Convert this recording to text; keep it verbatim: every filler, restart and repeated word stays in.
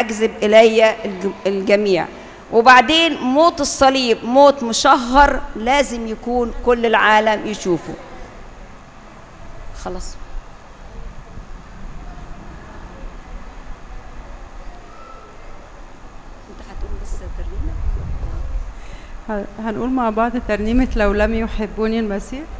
يجذب إلي الجميع. وبعدين موت الصليب موت مشهر لازم يكون كل العالم يشوفه. خلاص انت هتقول بس ترنيمة. هنقول مع بعض ترنيمة لو لم يحبوني المسيح.